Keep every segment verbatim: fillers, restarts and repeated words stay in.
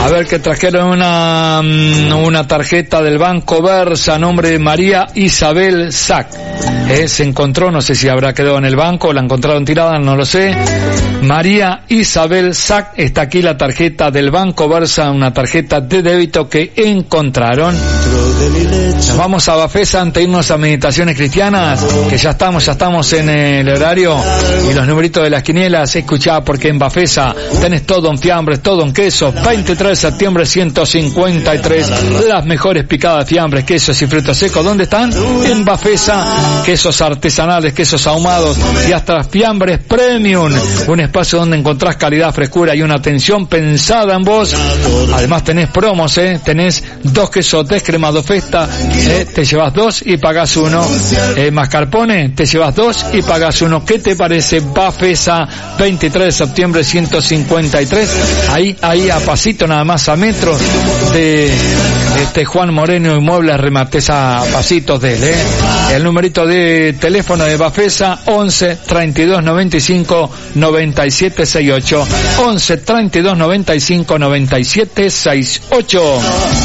A ver, que trajeron una, una tarjeta del Banco Versa a nombre de María Isabel Sac. Eh, se encontró, no sé si habrá quedado en el banco, la encontraron tirada, no lo sé. María Isabel Sac, está aquí la tarjeta del Banco Versa, una tarjeta de débito que encontraron. Nos vamos a Bafesa antes de irnos a Meditaciones Cristianas, que ya estamos, ya estamos en el horario, y los numeritos de las quinielas. Escuchá, porque en Bafesa tenés todo en fiambres, todo en queso. Veintitrés de septiembre ciento cincuenta y tres, las mejores picadas de fiambres, quesos y frutos secos. ¿Dónde están? En Bafesa. Quesos artesanales, quesos ahumados y hasta fiambres premium. Un espacio donde encontrás calidad, frescura y una atención pensada en vos. Además tenés promos, eh, tenés dos quesotes, cremado festa, eh, te llevas dos y pagás uno. Eh, mascarpone, te llevas dos y pagás uno. ¿Qué te parece? Bafesa, veintitrés de septiembre ciento cincuenta y tres. Ahí, ahí a pasito nada más, a metros de este Juan Moreno y Muebles Remates, a pasitos de él, eh. El numerito de teléfono de Bafesa, once, treinta y dos, noventa y cinco, noventa y siete sesenta y ocho, once, treinta y dos, noventa y cinco, noventa y siete sesenta y ocho.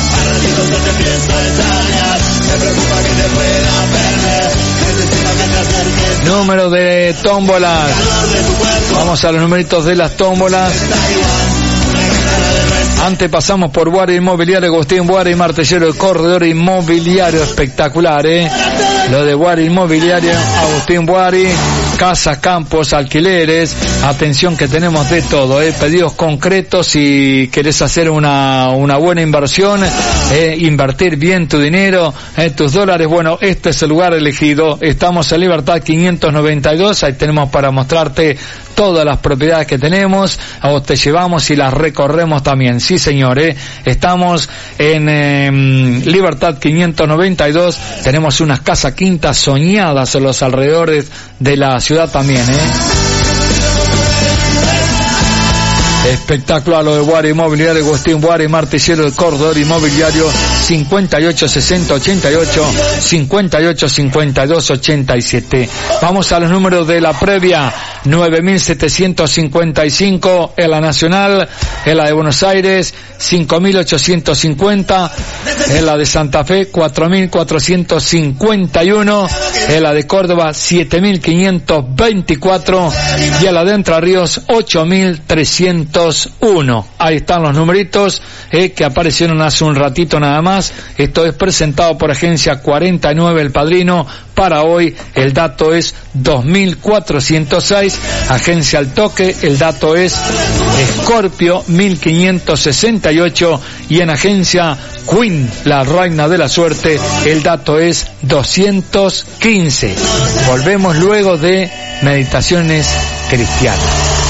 Número de tómbolas. Vamos a los numeritos de las tómbolas. Antes pasamos por Buari Inmobiliario, Agustín Buari, martillero de corredor inmobiliario, espectacular, eh. Lo de Buari Inmobiliario, Agustín Buari, casas, campos, alquileres, atención que tenemos de todo, eh. Pedidos concretos si querés hacer una, una buena inversión, eh, invertir bien tu dinero, eh, tus dólares, bueno, este es el lugar elegido. Estamos en Libertad quinientos noventa y dos, ahí tenemos para mostrarte todas las propiedades que tenemos, a vos te llevamos y las recorremos también. Sí, señor, ¿eh? Estamos en eh, Libertad quinientos noventa y dos, tenemos unas casas quintas soñadas en los alrededores de la ciudad también, ¿eh? Espectacular lo de Buari Inmobiliario, Agustín Buari, martillero de corredor inmobiliario, cincuenta y ocho sesenta ochenta y ocho, cincuenta y ocho cincuenta y dos ochenta y siete. Vamos a los números de la previa. Nueve mil setecientos cincuenta y cinco en la Nacional, en la de Buenos Aires cinco mil ochocientos cincuenta, en la de Santa Fe cuatro mil cuatrocientos cincuenta y uno, en la de Córdoba siete mil quinientos veinticuatro y en la de Entre Ríos ocho mil trescientos uno. Ahí están los numeritos eh, que aparecieron hace un ratito nada más. Esto es presentado por Agencia cuarenta y nueve El Padrino. Para hoy el dato es dos mil cuatrocientos seis. Agencia Al Toque, el dato es Escorpio mil quinientos sesenta y ocho, y en Agencia Queen, la reina de la suerte, el dato es doscientos quince. Volvemos luego de Meditaciones Cristianas.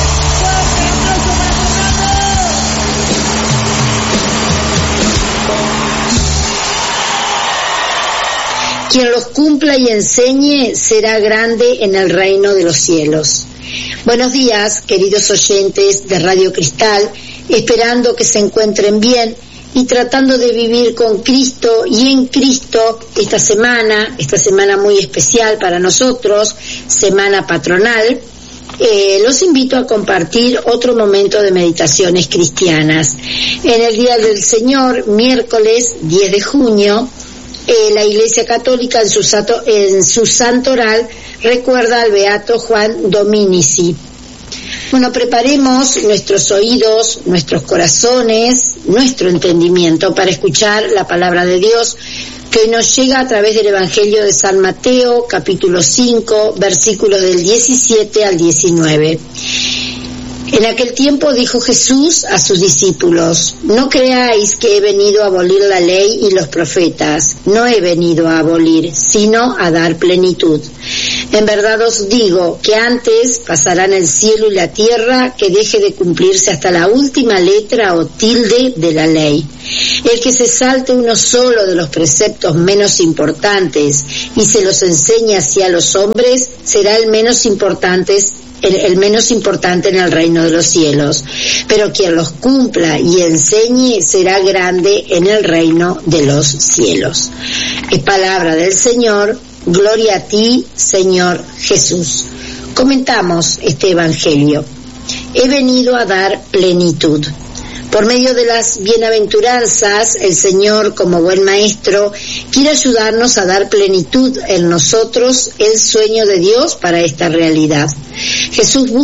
Quien los cumpla y enseñe será grande en el reino de los cielos. Buenos días, queridos oyentes de Radio Cristal, esperando que se encuentren bien y tratando de vivir con Cristo y en Cristo esta semana, esta semana muy especial para nosotros, semana patronal. Eh, los invito a compartir otro momento de meditaciones cristianas. En el Día del Señor, miércoles diez de junio, Eh, la Iglesia Católica en su, sato, en su santo oral recuerda al Beato Juan Dominici. Bueno, preparemos nuestros oídos, nuestros corazones, nuestro entendimiento para escuchar la palabra de Dios que hoy nos llega a través del Evangelio de San Mateo, capítulo cinco, versículos del diecisiete al diecinueve. En aquel tiempo dijo Jesús a sus discípulos: no creáis que he venido a abolir la ley y los profetas. No he venido a abolir, sino a dar plenitud. En verdad os digo que antes pasarán el cielo y la tierra que deje de cumplirse hasta la última letra o tilde de la ley. El que se salte uno solo de los preceptos menos importantes y se los enseñe así a los hombres, será el menos importante El, el menos importante en el reino de los cielos, pero quien los cumpla y enseñe será grande en el reino de los cielos. Es palabra del Señor. Gloria a ti, Señor Jesús. Comentamos este evangelio. He venido a dar plenitud. Por medio de las bienaventuranzas, el Señor, como buen maestro, quiere ayudarnos a dar plenitud en nosotros el sueño de Dios para esta realidad. Jesús